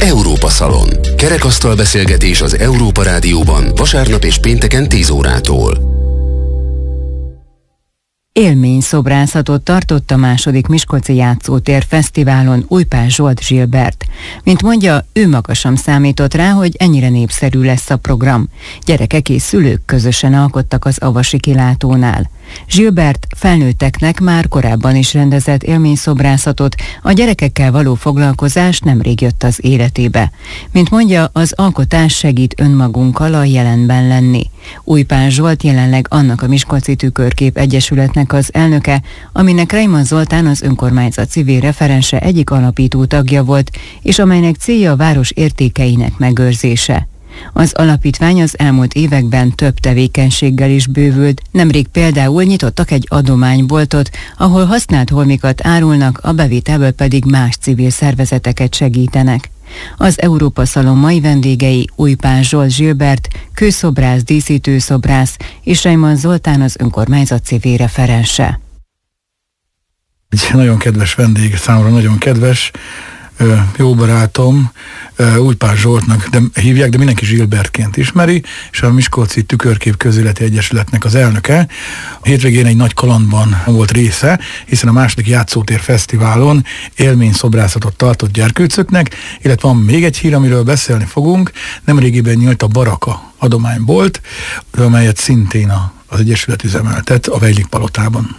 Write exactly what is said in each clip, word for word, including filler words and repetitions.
Európa Szalon. Kerekasztal beszélgetés az Európa Rádióban vasárnap és pénteken tíz órától. Élményszobrászatot tartott a második Miskolci Játszótér Fesztiválon Újpás Zsolt Zsilbert. Mint mondja, ő maga sem számított rá, hogy ennyire népszerű lesz a program. Gyerekek és szülők közösen alkottak az Avasi kilátónál. Zsilbert felnőtteknek már korábban is rendezett élményszobrászatot, a gyerekekkel való foglalkozás nemrég jött az életébe. Mint mondja, az alkotás segít önmagunkkal a jelenben lenni. Újpás Zsolt jelenleg annak a Miskolci Tükörkép Egyesületnek az elnöke, aminek Reimann Zoltán az önkormányzat civil referense egyik alapító tagja volt, és amelynek célja a város értékeinek megőrzése. Az alapítvány az elmúlt években több tevékenységgel is bővült, nemrég például nyitottak egy adományboltot, ahol használt holmikat árulnak, a bevételből pedig más civil szervezeteket segítenek. Az Európa Szalon mai vendégei Újpás Zsolt Zsilbert, kőszobrász, díszítőszobrász és Reimann Zoltán az önkormányzat civil referense. Egy nagyon kedves vendég, számomra nagyon kedves, jó barátom, Újpás Zsoltnak de hívják, de mindenki Zsilbertként ismeri, és a Miskolci Tükörkép Közéleti Egyesületnek az elnöke. A hétvégén egy nagy kalandban volt része, hiszen a második Játszótér Fesztiválon élményszobrászatot tartott gyerkőcöknek, illetve van még egy hír, amiről beszélni fogunk. Nemrégiben nyílt a Baraka adománybolt, amelyet szintén az Egyesület üzemeltet a Vejlik palotában.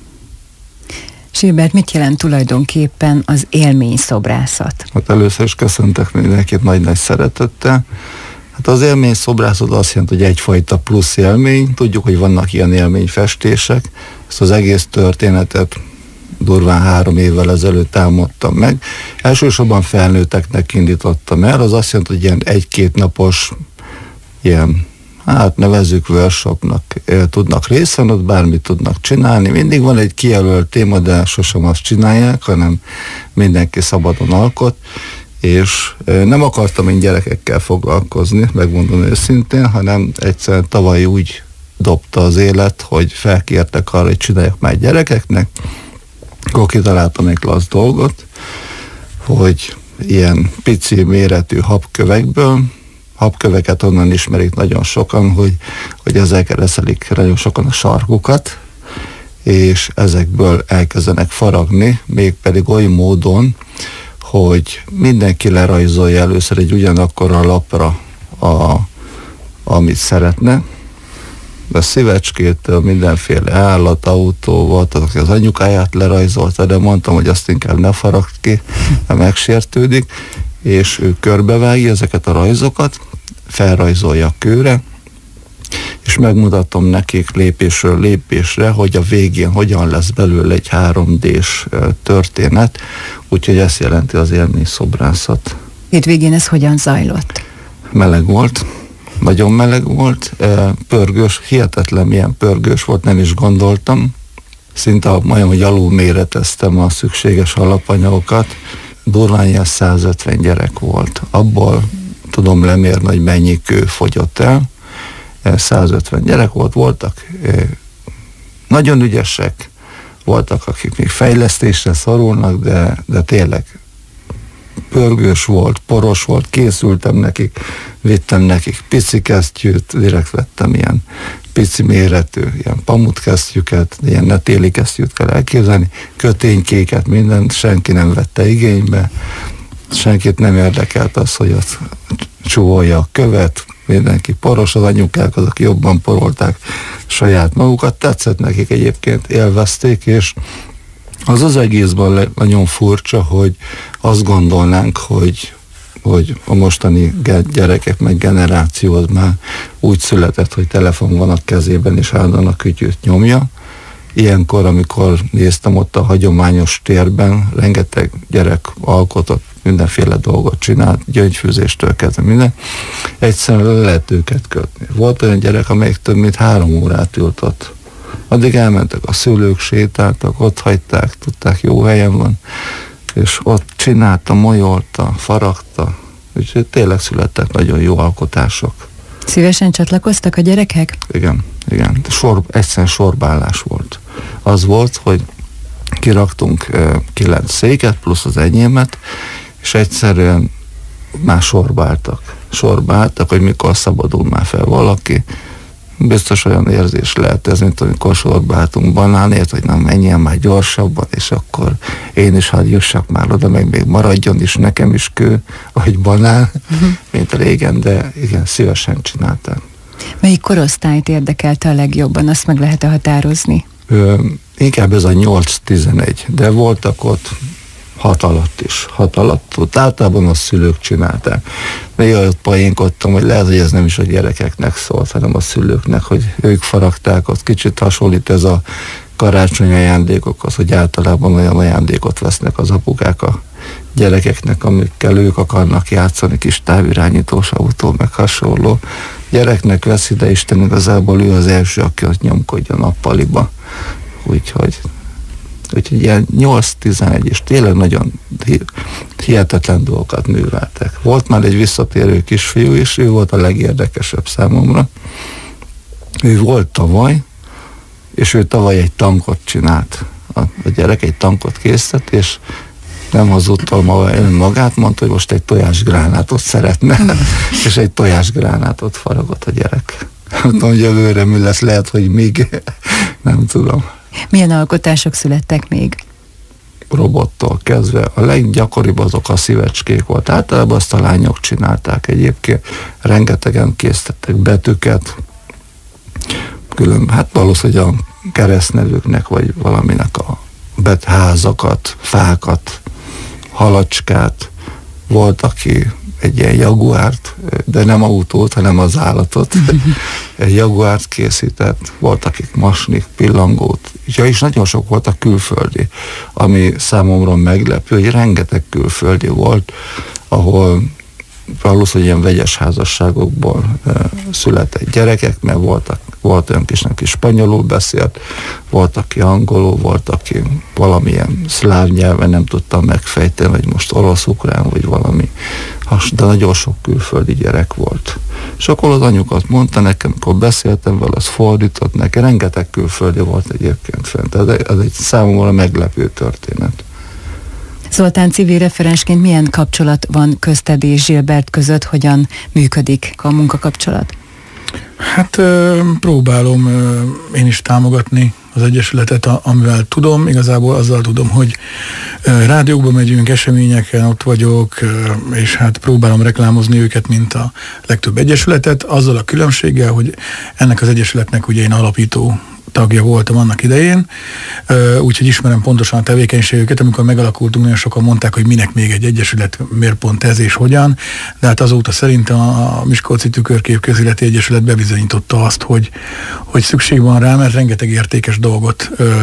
Zsilbert, mit jelent tulajdonképpen az élményszobrászat? Hát először is köszöntek mindenkit nagy-nagy szeretettel. Hát az élményszobrászat azt jelenti, hogy egyfajta plusz élmény. Tudjuk, hogy vannak ilyen élményfestések. Ezt az egész történetet durván három évvel ezelőtt álmodtam meg. Elsősorban felnőtteknek indítottam el. Az azt jelenti, hogy ilyen egy-két napos ilyen, hát nevezzük workshopnak, tudnak részt venni, ott bármit tudnak csinálni. Mindig van egy kijelölt téma, de sosem azt csinálják, hanem mindenki szabadon alkot, és nem akartam én gyerekekkel foglalkozni, megmondom őszintén, hanem egyszerűen tavaly úgy dobta az élet, hogy felkértek arra, hogy csinálják már gyerekeknek, akkor kitaláltam egy klassz dolgot, hogy ilyen pici méretű habkövekből, habköveket onnan ismerik nagyon sokan, hogy, hogy ezekkel reszelik nagyon sokan a sarkukat, és ezekből elkezdenek faragni, mégpedig oly módon, hogy mindenki lerajzolja először egy ugyanakkor a lapra, a, amit szeretne. A szívecskétől mindenféle állat, autó volt, aki az anyukáját lerajzolta, de mondtam, hogy azt inkább ne faragd ki, mert megsértődik, és ő körbevágja ezeket a rajzokat, felrajzolja a kőre, és megmutatom nekik lépésről lépésre, hogy a végén hogyan lesz belőle egy három dés történet, úgyhogy ezt jelenti az élményszobrászat. Hétvégén ez hogyan zajlott? Meleg volt, nagyon meleg volt, pörgős, hihetetlen milyen pörgős volt, nem is gondoltam. Szinte majdnem, hogy alulméreteztem a szükséges alapanyagokat. Durván ilyen százötven gyerek volt. Abból tudom lemérni, hogy mennyi kő fogyott el. százötven gyerek volt, voltak nagyon ügyesek, voltak, akik még fejlesztésre szorulnak, de, de tényleg pörgős volt, poros volt, készültem nekik, vittem nekik pici kesztyűt, direkt vettem ilyen pici méretű, ilyen pamutkesztyűket, ilyen ne téli kesztyűt kell elképzelni, köténykéket, mindent, senki nem vette igénybe, senkit nem érdekelt az, hogy ott csúvolja a követ, mindenki poros, az anyukák azok jobban porolták saját magukat, tetszett nekik egyébként, élvezték, és az az egészben nagyon furcsa, hogy azt gondolnánk, hogy, hogy a mostani gyerekek meg generáció az már úgy született, hogy telefon van a kezében, és állandóan a kütyűt nyomja. Ilyenkor, amikor néztem ott a hagyományos térben, rengeteg gyerek alkotott, mindenféle dolgot csinált, gyöngyfűzéstől kezdve minden, egyszerűen le lehet őket kötni. Volt olyan gyerek, amelyik több mint három órát ült ott. Addig elmentek a szülők, sétáltak, ott hagyták, tudták, jó helyen van, és ott csinálta, molyolta, faragta, úgyhogy tényleg születtek nagyon jó alkotások. Szívesen csatlakoztak a gyerekek? Igen, igen. Sor, egyszerűen sorbálás volt. Az volt, hogy kiraktunk uh, kilenc széket, plusz az enyémet, és egyszerűen már sorba álltak. Sorba álltak, hogy mikor szabadul már fel valaki. Biztos olyan érzés lehet ez, mint amikor sorba álltunk banánért, hogy nem menjen már gyorsabban, és akkor én is hadd jussak már oda, meg még maradjon is nekem is kő, vagy banán, uh-huh. mint régen, de igen, szívesen csinálták. Melyik korosztályt érdekelte a legjobban, azt meg lehet-e határozni? Ö, inkább ez a nyolc-tizenegy, de voltak ott hat alatt is. Hat alatt, ott általában a szülők csinálták. Még ott poénkodtam, hogy lehet, hogy ez nem is a gyerekeknek szólt, hanem a szülőknek, hogy ők faragták, ott kicsit hasonlít ez a karácsonyi ajándékokhoz, hogy általában olyan ajándékot vesznek az apukák a gyerekeknek, amikkel ők akarnak játszani, kis távirányítós autó, meg hasonló. Gyereknek veszi, de Isten igazából ő az első, aki ott nyomkodja nappaliba. Úgyhogy Úgyhogy ilyen nyolc-tizenegy, és tényleg nagyon hihetetlen dolgokat műveltek. Volt már egy visszatérő kisfiú is, ő volt a legérdekesebb számomra. Ő volt tavaly, és ő tavaly egy tankot csinált. A, a gyerek egy tankot készített, és nem hazudtól maga önmagát, mondta, hogy most egy tojásgránátot szeretne, és egy tojásgránátot faragott a gyerek. Nem tudom, hogy jövőre mi lesz, lehet, hogy még nem tudom. Milyen alkotások születtek még? Robottól kezdve. A leggyakoribb azok a szívecskék volt. Általában azt a lányok csinálták egyébként. Rengetegen készítettek betűket, külön, hát valószínűleg a keresztnevüknek, vagy valaminek a betházakat, fákat, halacskát. Volt, aki egy ilyen jaguárt, de nem autót, hanem az állatot. Egy jaguárt készített, volt, akik masnik, pillangót. Ja, és nagyon sok volt a külföldi, ami számomra meglepő, hogy rengeteg külföldi volt, ahol valószínűleg ilyen vegyes házasságokból e, született gyerekek, mert voltak, volt olyan kis, aki spanyolul beszélt, volt, aki angolul, volt, aki valamilyen szláv nyelven nem tudtam megfejteni, vagy most orosz-ukrán, vagy valami, de nagyon sok külföldi gyerek volt. És akkor az anyukat mondta nekem, amikor beszéltem vele, az fordított nekem, rengeteg külföldi volt egyébként fent. Ez egy, ez egy számomra meglepő történet. Zoltán, civil referensként milyen kapcsolat van közted és Zsilbert között, hogyan működik a munkakapcsolat? Hát próbálom én is támogatni az Egyesületet, amivel tudom, igazából azzal tudom, hogy rádiókba megyünk, eseményeken ott vagyok, és hát próbálom reklámozni őket, mint a legtöbb egyesületet, azzal a különbséggel, hogy ennek az egyesületnek ugye én alapító tagja voltam annak idején, úgyhogy ismerem pontosan a tevékenységüket. Amikor megalakultunk, nagyon sokan mondták, hogy minek még egy egyesület, miért pont ez és hogyan, de hát azóta szerintem a Miskolci Tükörkép Közéleti Egyesület bebizonyította azt, hogy, hogy szükség van rá, mert rengeteg értékes dolgot ö,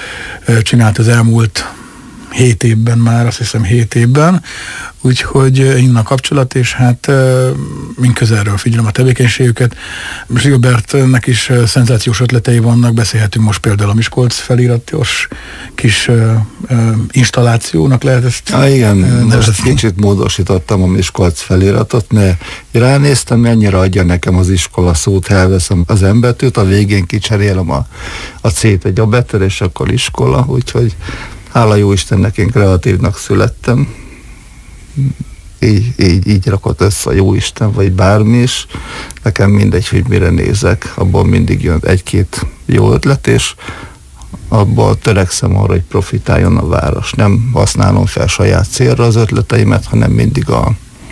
ö, csinált az elmúlt hét évben már, azt hiszem hét évben, úgyhogy innen a kapcsolat, és hát mind közelről figyelem a tevékenységüket. Zsilbertnek is szenzációs ötletei vannak, beszélhetünk most például a Miskolc feliratos kis uh, uh, installációnak lehet ezt ah, igen, uh, most kicsit módosítottam a Miskolc feliratot, mert ránéztem, mennyire adja nekem az iskola szót, elveszem az embetűt, a végén kicserélem a, a C-t egy abetűr, és akkor iskola, úgyhogy hála jó Istennek, én kreatívnak születtem. Így, így, így rakott össze a jó Isten, vagy bármi is. Nekem mindegy, hogy mire nézek, abból mindig jön egy-két jó ötlet, és abból törekszem arra, hogy profitáljon a város. Nem használom fel saját célra az ötleteimet, hanem mindig, a,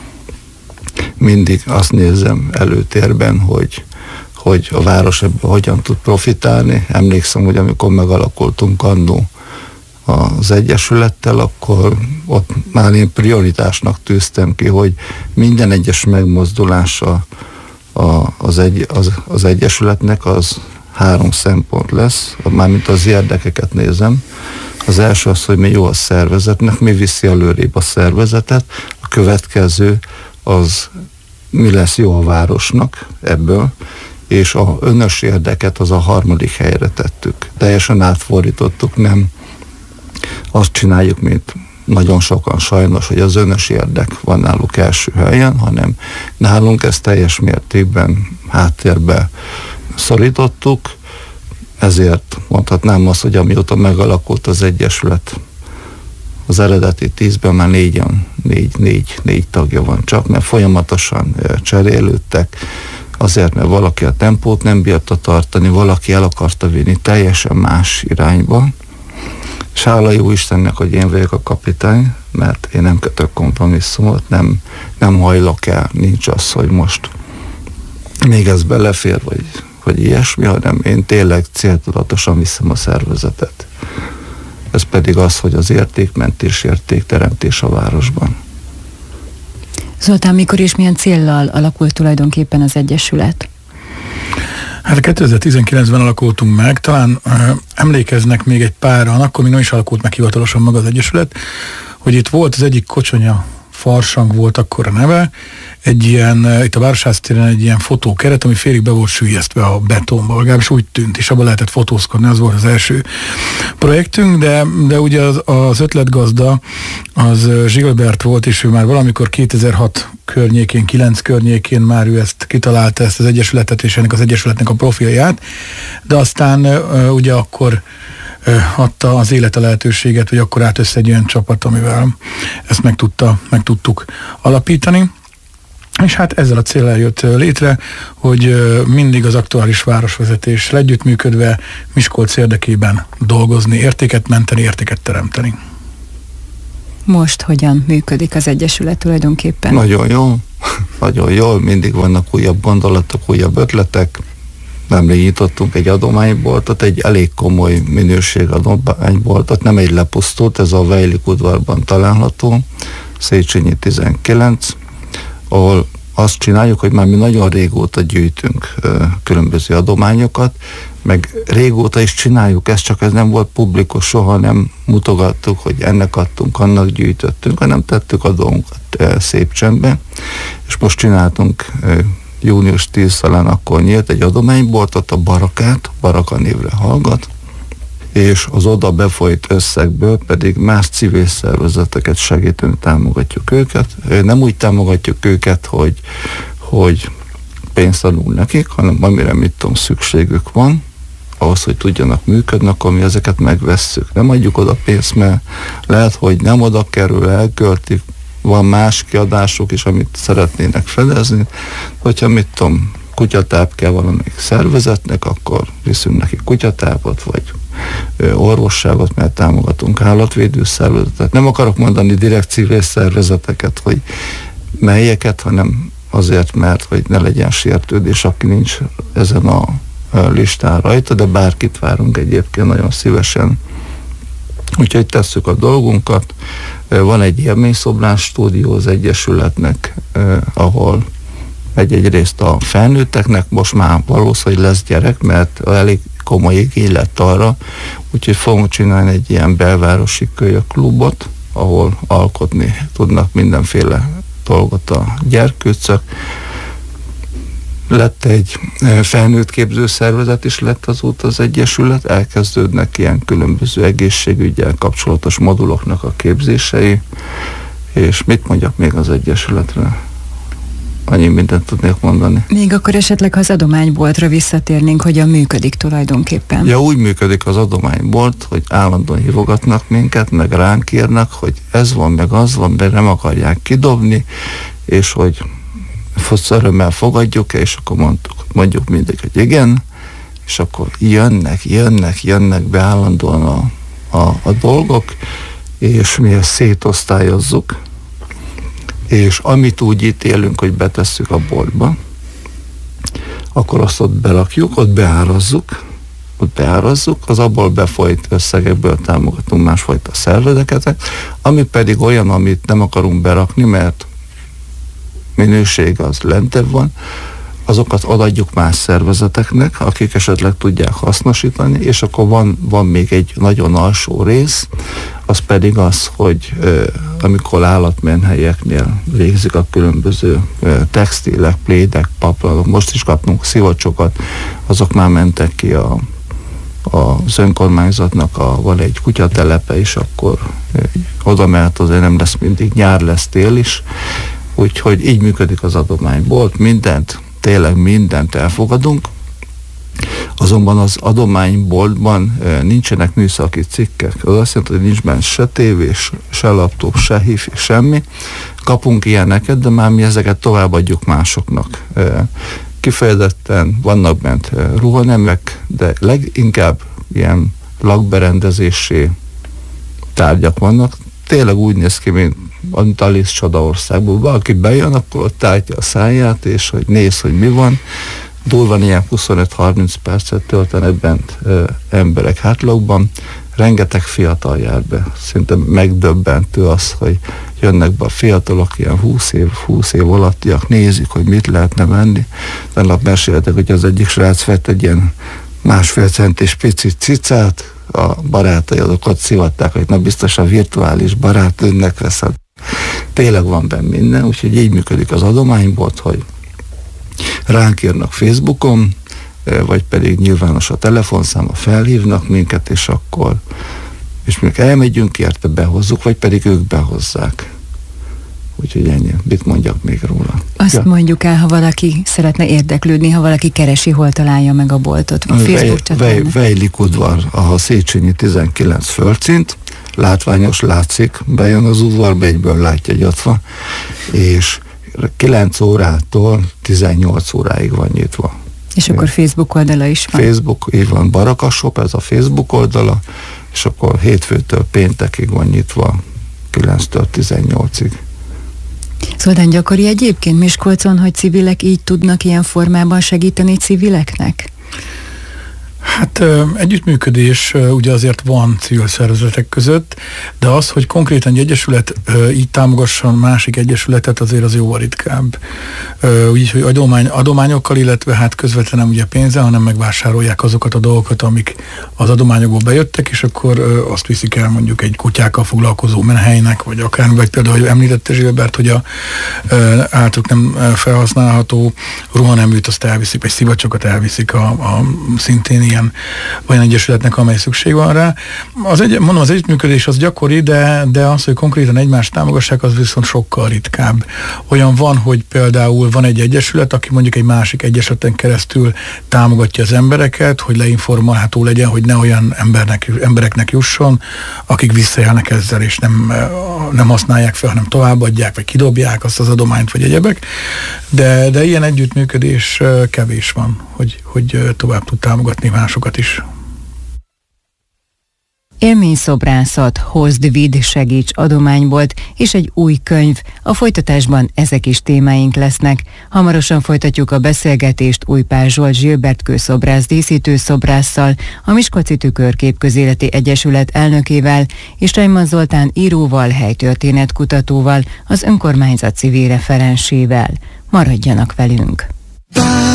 mindig azt nézem előtérben, hogy, hogy a város ebből hogyan tud profitálni. Emlékszem, hogy amikor megalakultunk annó az Egyesülettel, akkor ott már én prioritásnak tűztem ki, hogy minden egyes megmozdulása a, az, egy, az, az Egyesületnek az három szempont lesz, mármint az érdekeket nézem. Az első az, hogy mi jó a szervezetnek, mi viszi előrébb a szervezetet, a következő az mi lesz jó a városnak ebből, és a önös érdeket az a harmadik helyre tettük. Teljesen átfordítottuk, nem azt csináljuk, mint nagyon sokan sajnos, hogy az önös érdek van náluk első helyen, hanem nálunk ezt teljes mértékben háttérbe szorítottuk, ezért mondhatnám azt, hogy amióta megalakult az Egyesület, az eredeti tízben már négyen, négy, négy, négy tagja van csak, mert folyamatosan cserélődtek, azért, mert valaki a tempót nem bírta tartani, valaki el akarta vinni teljesen más irányba, és hála jó Istennek, hogy én vagyok a kapitány, mert én nem kötök kompromisszumot, nem, nem hajlok el, nincs az, hogy most még ez belefér, vagy, vagy ilyesmi, hanem én tényleg céltudatosan viszem a szervezetet. Ez pedig az, hogy az értékmentés, értékteremtés a városban. Zoltán, mikor és milyen céllal alakult tulajdonképpen az Egyesület? Hát kétezer-tizenkilencben alakultunk meg, talán uh, emlékeznek még egy páran, akkor még nem is alakult meg hivatalosan maga az Egyesület, hogy itt volt az egyik Kocsonya Farsang volt akkor a neve, egy ilyen, uh, itt a Városház téren egy ilyen fotókeret, ami félig be volt süllyesztve a betonba, legalábbis úgy tűnt, és abban lehetett fotózkodni, az volt az első projektünk, de, de ugye az, az ötletgazda az Zsilbert volt, és ő már valamikor kétezer-hat környékén, kilenc környékén már ő ezt kitalálta, ezt az Egyesületet és ennek az Egyesületnek a profilját, de aztán uh, ugye akkor uh, adta az élet a lehetőséget, hogy akkor át össze egy olyan csapat, amivel ezt meg, tudta, meg tudtuk alapítani. És hát ezzel a céllal jött létre, hogy mindig az aktuális városvezetéssel együttműködve Miskolc érdekében dolgozni, értéket menteni, értéket teremteni. Most hogyan működik az Egyesület tulajdonképpen? Nagyon jól, nagyon jól, mindig vannak újabb gondolatok, újabb ötletek. Nemrég nyitottunk egy adományboltot, egy elég komoly minőség adományboltot, nem egy lepusztult, ez a Vejlik udvarban található, Széchenyi tizenkilenc, ahol azt csináljuk, hogy már mi nagyon régóta gyűjtünk ö, különböző adományokat, meg régóta is csináljuk ezt, csak ez nem volt publikus, soha nem mutogattuk, hogy ennek adtunk, annak gyűjtöttünk, hanem tettük a dolgunkat ö, szép csendben, és most csináltunk ö, június tíz talán akkor nyílt egy adományboltot, a Barakát, Baraka névre hallgat, és az oda befolyt összegből pedig más civil szervezeteket segítünk, támogatjuk őket. Nem úgy támogatjuk őket, hogy, hogy pénzt adunk nekik, hanem amire mit tudom, szükségük van, ahhoz, hogy tudjanak működni, akkor mi ezeket megvesszük. Nem adjuk oda pénzt, mert lehet, hogy nem oda kerül, elköltik, van más kiadások is, amit szeretnének fedezni. Hogyha mit tudom, kutyatáp kell valamelyik szervezetnek, akkor viszünk neki kutyatápot, vagy orvosságot, mert támogatunk állatvédő szervezetet. Nem akarok mondani direkt civil szervezeteket, hogy melyeket, hanem azért, mert hogy ne legyen sértődés, aki nincs ezen a listán rajta, de bárkit várunk egyébként nagyon szívesen. Úgyhogy tesszük a dolgunkat. Van egy élményszobrás stúdió az Egyesületnek, ahol egy-egy részt a felnőtteknek, most már valószínűleg lesz gyerek, mert elég komoly igény lett arra, úgyhogy fogunk csinálni egy ilyen belvárosi kölyökklubot, ahol alkotni tudnak mindenféle dolgot a gyerkőcök. Lett egy felnőtt képzőszervezet is lett azóta az Egyesület, elkezdődnek ilyen különböző egészségüggyel kapcsolatos moduloknak a képzései, és mit mondjak még az Egyesületre? Annyi mindent tudnék mondani. Még akkor esetleg, ha az adományboltra visszatérnénk, hogyan működik tulajdonképpen? Ja, úgy működik az adománybolt, hogy állandóan hívogatnak minket, meg ránk írnak, hogy ez van, meg az van, de nem akarják kidobni, és hogy örömmel fogadjuk, és akkor mondtuk, mondjuk mindig, hogy igen, és akkor jönnek, jönnek, jönnek be állandóan a, a, a dolgok, és mi ezt szétosztályozzuk, és amit úgy ítélünk, hogy betesszük a boltba, akkor azt ott berakjuk, ott beárazzuk, ott beárazzuk, az abból befolyt összegekből támogatunk másfajta szervezeteket, ami pedig olyan, amit nem akarunk berakni, mert minőség az lentebb van, azokat adjuk más szervezeteknek, akik esetleg tudják hasznosítani, és akkor van, van még egy nagyon alsó rész, az pedig az, hogy euh, amikor állatmenhelyeknél végzik a különböző euh, textilek, plédek, paplanok, most is kaptunk szivacsokat, azok már mentek ki a, a, az önkormányzatnak, a, van egy kutyatelepe is, akkor euh, oda mehet, azért nem lesz mindig, nyár lesz, tél is, úgyhogy így működik az adománybolt, mindent, tényleg mindent elfogadunk. Azonban az adományboltban nincsenek műszaki cikkek. Az azt jelenti, hogy nincs benne se tévés, se laptop, se hifi, semmi. Kapunk ilyeneket, de már mi ezeket továbbadjuk másoknak. Kifejezetten vannak bent ruhanemek, de leginkább ilyen lakberendezési tárgyak vannak. Tényleg úgy néz ki, mint a Alice Csodaországból. Valaki bejön, akkor ott tártja a száját, és hogy néz, hogy mi van. Durván ilyen huszonöt-harminc percet töltenek bent ö, emberek hátlagban. Rengeteg fiatal jár be. Szinte megdöbbentő az, hogy jönnek be a fiatalok, ilyen húsz év, húsz év alattiak, nézik, hogy mit lehetne venni. Tennap meséltek, hogy az egyik srác vett egy ilyen másfél centis pici cicát, a barátai azokat szivatták, hogy na biztos a virtuális barát önnek veszed. Tényleg van benne minden, úgyhogy így működik az adománybolt, hogy ránk írnak Facebookon, vagy pedig nyilvános a telefonszáma, felhívnak minket, és akkor és még elmegyünk érte, behozzuk, vagy pedig ők behozzák. Úgyhogy ennyi. Mit mondjak még róla? Azt ja. mondjuk el, ha valaki szeretne érdeklődni, ha valaki keresi, hol találja meg a boltot. A Facebook csatornán. Vejlik udvar, a Széchenyi tizenkilenc földszint, látványos, látszik, bejön az udvarba, egyből látja, hogy ott van, és kilenc órától tizennyolc óráig van nyitva. És akkor Facebook oldala is van? Facebook, így van, Baraka Shop, ez a Facebook oldala, és akkor hétfőtől péntekig van nyitva, kilenctől tizennyolcig. Szóval gyakori egyébként Miskolcon, hogy civilek így tudnak ilyen formában segíteni civileknek? Hát együttműködés ugye azért van civil szervezetek között, de az, hogy konkrétan egy egyesület így támogasson másik egyesületet, azért az jóval ritkább. Úgyhogy adomány, adományokkal, illetve hát közvetlenül ugye pénzzel, hanem megvásárolják azokat a dolgokat, amik az adományokból bejöttek, és akkor azt viszik el mondjuk egy kutyákkal foglalkozó menhelynek, vagy akár, vagy például, hogy említette Zsilbert, hogy a általuk nem felhasználható ruhaneműt azt elviszik, vagy szivacsokat elviszik a, a szintén ilyen olyan egyesületnek, amely szükség van rá. Az egy, mondom, az együttműködés az gyakori, de, de az, hogy konkrétan egymást támogassák, az viszont sokkal ritkább. Olyan van, hogy például van egy egyesület, aki mondjuk egy másik egyesületen keresztül támogatja az embereket, hogy leinformálható legyen, hogy ne olyan embernek, embereknek jusson, akik visszajelnek ezzel, és nem, nem használják fel, hanem továbbadják, vagy kidobják azt az adományt, vagy egyebek. De, de ilyen együttműködés kevés van, hogy, hogy tovább tud támogatni másokat is. Élményszobrászat, hozd, vidd, segíts adománybolt és egy új könyv. A folytatásban ezek is témáink lesznek. Hamarosan folytatjuk a beszélgetést Újpár Zsolt Zsilbert kőszobrász díszítő szobrásszal, a Miskolci Tükörkép Közéleti Egyesület elnökével és Reimann Zoltán íróval, helytörténetkutatóval, az önkormányzat civil referensével. Maradjanak velünk!